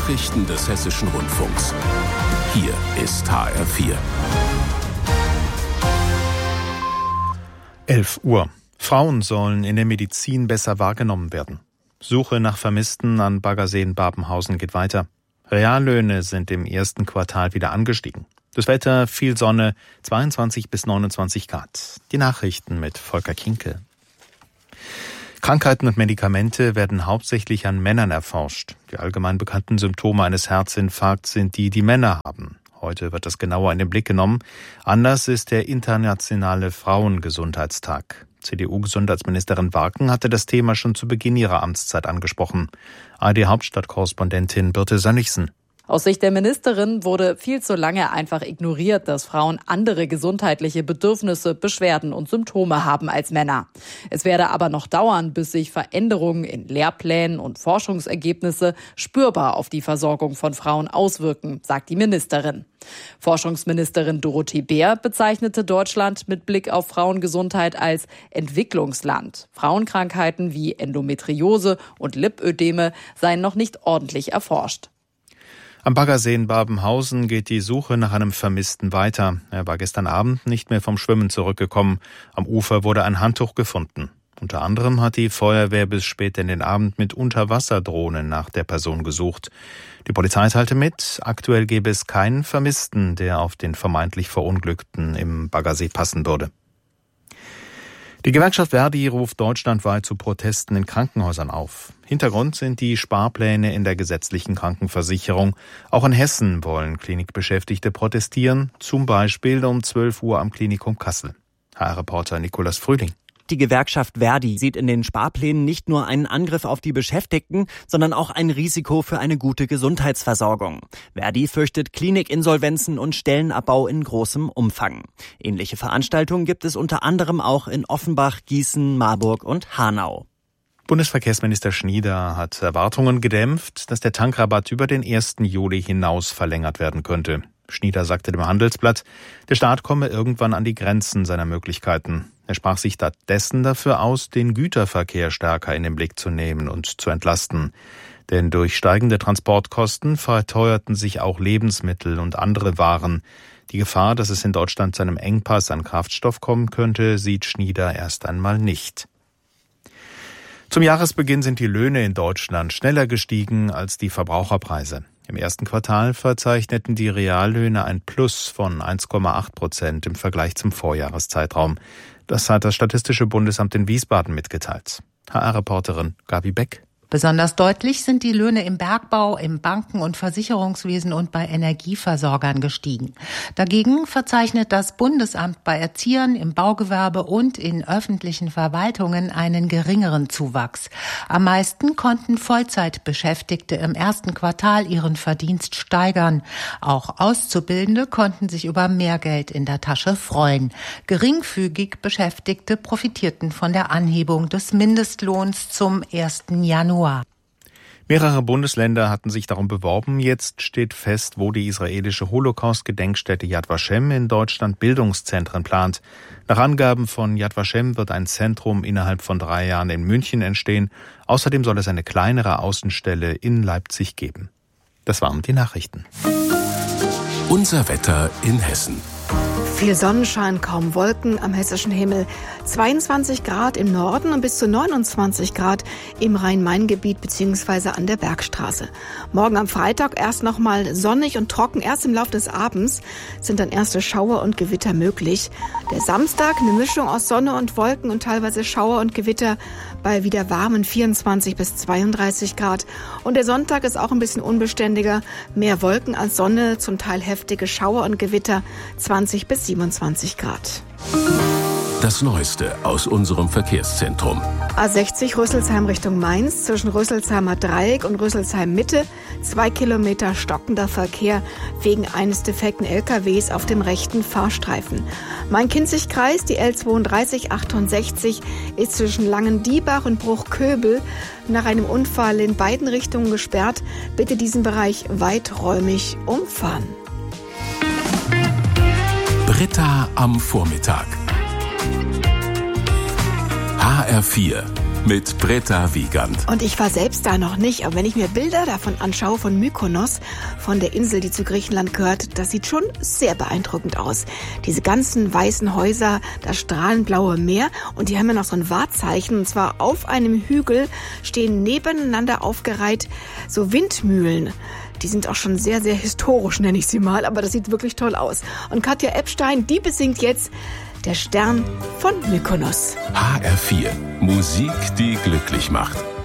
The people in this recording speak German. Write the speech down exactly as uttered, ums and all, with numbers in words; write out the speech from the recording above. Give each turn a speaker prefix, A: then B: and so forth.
A: Nachrichten des Hessischen Rundfunks. Hier ist H R vier.
B: elf Uhr. Frauen sollen in der Medizin besser wahrgenommen werden. Suche nach Vermissten an Baggersee-Babenhausen geht weiter. Reallöhne sind im ersten Quartal wieder angestiegen. Das Wetter, viel Sonne, zweiundzwanzig bis neunundzwanzig Grad. Die Nachrichten mit Volker Kinkel. Krankheiten und Medikamente werden hauptsächlich an Männern erforscht. Die allgemein bekannten Symptome eines Herzinfarkts sind die, die Männer haben. Heute wird das genauer in den Blick genommen. Anders ist der internationale Frauengesundheitstag. C D U-Gesundheitsministerin Warken hatte das Thema schon zu Beginn ihrer Amtszeit angesprochen. A R D-Hauptstadtkorrespondentin Birte Sönnigsen.
C: Aus Sicht der Ministerin wurde viel zu lange einfach ignoriert, dass Frauen andere gesundheitliche Bedürfnisse, Beschwerden und Symptome haben als Männer. Es werde aber noch dauern, bis sich Veränderungen in Lehrplänen und Forschungsergebnisse spürbar auf die Versorgung von Frauen auswirken, sagt die Ministerin. Forschungsministerin Dorothee Bär bezeichnete Deutschland mit Blick auf Frauengesundheit als Entwicklungsland. Frauenkrankheiten wie Endometriose und Lipödeme seien noch nicht ordentlich erforscht.
B: Am Baggersee in Babenhausen geht die Suche nach einem Vermissten weiter. Er war gestern Abend nicht mehr vom Schwimmen zurückgekommen. Am Ufer wurde ein Handtuch gefunden. Unter anderem hat die Feuerwehr bis spät in den Abend mit Unterwasserdrohnen nach der Person gesucht. Die Polizei teilte mit, aktuell gäbe es keinen Vermissten, der auf den vermeintlich Verunglückten im Baggersee passen würde. Die Gewerkschaft Verdi ruft deutschlandweit zu Protesten in Krankenhäusern auf. Hintergrund sind die Sparpläne in der gesetzlichen Krankenversicherung. Auch in Hessen wollen Klinikbeschäftigte protestieren, zum Beispiel um zwölf Uhr am Klinikum Kassel. H R-Reporter Nikolaus Frühling.
D: Die Gewerkschaft Verdi sieht in den Sparplänen nicht nur einen Angriff auf die Beschäftigten, sondern auch ein Risiko für eine gute Gesundheitsversorgung. Verdi fürchtet Klinikinsolvenzen und Stellenabbau in großem Umfang. Ähnliche Veranstaltungen gibt es unter anderem auch in Offenbach, Gießen, Marburg und Hanau.
B: Bundesverkehrsminister Schnieder hat Erwartungen gedämpft, dass der Tankrabatt über den ersten Juli hinaus verlängert werden könnte. Schnieder sagte dem Handelsblatt, der Staat komme irgendwann an die Grenzen seiner Möglichkeiten. Er sprach sich stattdessen dafür aus, den Güterverkehr stärker in den Blick zu nehmen und zu entlasten. Denn durch steigende Transportkosten verteuerten sich auch Lebensmittel und andere Waren. Die Gefahr, dass es in Deutschland zu einem Engpass an Kraftstoff kommen könnte, sieht Schnieder erst einmal nicht. Zum Jahresbeginn sind die Löhne in Deutschland schneller gestiegen als die Verbraucherpreise. Im ersten Quartal verzeichneten die Reallöhne ein Plus von eins Komma acht Prozent im Vergleich zum Vorjahreszeitraum. Das hat das Statistische Bundesamt in Wiesbaden mitgeteilt. H R-Reporterin Gabi Beck.
E: Besonders deutlich sind die Löhne im Bergbau, im Banken- und Versicherungswesen und bei Energieversorgern gestiegen. Dagegen verzeichnet das Bundesamt bei Erziehern, im Baugewerbe und in öffentlichen Verwaltungen einen geringeren Zuwachs. Am meisten konnten Vollzeitbeschäftigte im ersten Quartal ihren Verdienst steigern. Auch Auszubildende konnten sich über mehr Geld in der Tasche freuen. Geringfügig Beschäftigte profitierten von der Anhebung des Mindestlohns zum ersten Januar.
B: Mehrere Bundesländer hatten sich darum beworben. Jetzt steht fest, wo die israelische Holocaust-Gedenkstätte Yad Vashem in Deutschland Bildungszentren plant. Nach Angaben von Yad Vashem wird ein Zentrum innerhalb von drei Jahren in München entstehen. Außerdem soll es eine kleinere Außenstelle in Leipzig geben. Das waren die Nachrichten.
A: Unser Wetter in Hessen.
F: Viel Sonnenschein, kaum Wolken am hessischen Himmel. zweiundzwanzig Grad im Norden und bis zu neunundzwanzig Grad im Rhein-Main-Gebiet bzw. an der Bergstraße. Morgen am Freitag erst nochmal sonnig und trocken. Erst im Laufe des Abends sind dann erste Schauer und Gewitter möglich. Der Samstag eine Mischung aus Sonne und Wolken und teilweise Schauer und Gewitter bei wieder warmen vierundzwanzig bis zweiunddreißig Grad. Und der Sonntag ist auch ein bisschen unbeständiger. Mehr Wolken als Sonne, zum Teil heftige Schauer und Gewitter, zwanzig bis siebenundzwanzig Grad.
A: Das Neueste aus unserem Verkehrszentrum.
F: A sechzig Rüsselsheim Richtung Mainz, zwischen Rüsselsheimer Dreieck und Rüsselsheim Mitte. Zwei Kilometer stockender Verkehr wegen eines defekten L K Ws auf dem rechten Fahrstreifen. Main-Kinzig-Kreis, die L zweiunddreißig achtundsechzig, ist zwischen Langendiebach und Bruchköbel nach einem Unfall in beiden Richtungen gesperrt. Bitte diesen Bereich weiträumig umfahren.
A: Britta am Vormittag. H R vier. mit Britta Wiegand.
F: Und ich war selbst da noch nicht, aber wenn ich mir Bilder davon anschaue, von Mykonos, von der Insel, die zu Griechenland gehört, das sieht schon sehr beeindruckend aus. Diese ganzen weißen Häuser, das strahlend blaue Meer und die haben ja noch so ein Wahrzeichen, und zwar auf einem Hügel stehen nebeneinander aufgereiht so Windmühlen. Die sind auch schon sehr, sehr historisch, nenne ich sie mal, aber das sieht wirklich toll aus. Und Katja Epstein, die besingt jetzt Der Stern von Mykonos.
A: H R vier. Musik, die glücklich macht.